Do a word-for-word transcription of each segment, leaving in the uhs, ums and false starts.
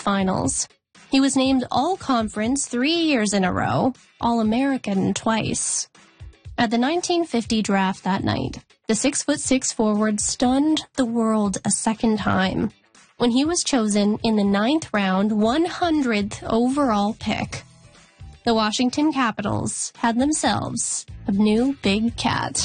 Finals. He was named All-Conference three years in a row, All-American twice. At the nineteen fifty draft that night, the six foot six forward stunned the world a second time when he was chosen in the ninth round, one hundredth overall pick. The Washington Capitals had themselves a new big cat.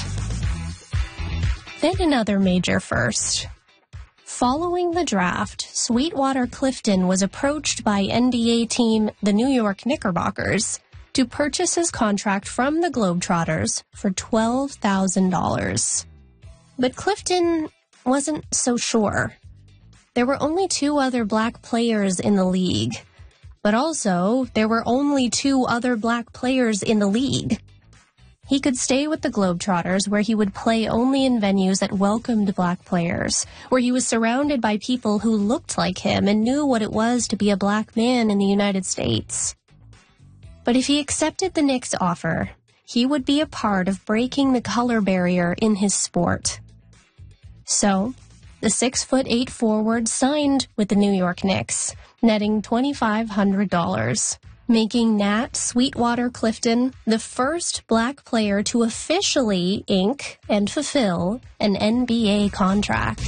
Then another major first. Following the draft, Sweetwater Clifton was approached by N B A team the New York Knickerbockers to purchase his contract from the Globetrotters for twelve thousand dollars. But Clifton wasn't so sure. There were only two other black players in the league, but also there were only two other black players in the league. He could stay with the Globetrotters, where he would play only in venues that welcomed black players, where he was surrounded by people who looked like him and knew what it was to be a black man in the United States. But if he accepted the Knicks' offer, he would be a part of breaking the color barrier in his sport. So, the six foot eight forward signed with the New York Knicks, netting twenty-five hundred dollars. Making Nat Sweetwater Clifton the first black player to officially ink and fulfill an N B A contract.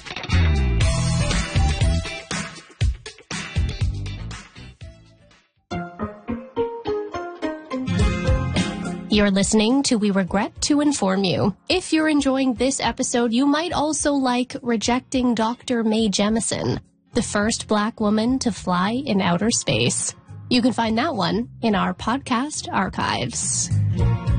You're listening to We Regret to Inform You. If you're enjoying this episode, you might also like Rejecting Doctor Mae Jemison, the first black woman to fly in outer space. You can find that one in our podcast archives.